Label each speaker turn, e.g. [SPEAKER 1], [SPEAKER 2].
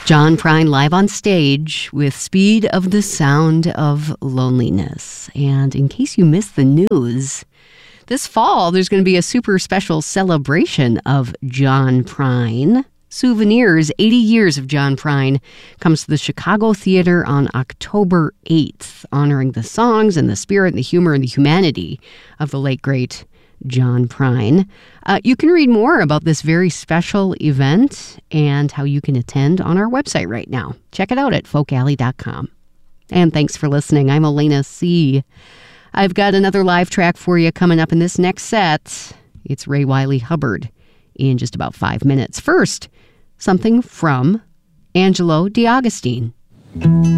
[SPEAKER 1] John Prine live on stage with Speed of the Sound of Loneliness. And in case you missed the news, this fall there's going to be a super special celebration of John Prine. Souvenirs, 80 years of John Prine, comes to the Chicago Theater on October 8th, honoring the songs and the spirit and the humor and the humanity of the late, great John Prine. You can read more about this very special event and how you can attend on our website right now. Check it out at folkalley.com. And thanks for listening. I'm Elena C. I've got another live track for you coming up in this next set. It's Ray Wylie Hubbard in just about 5 minutes. First, something from Angelo DeAugustine.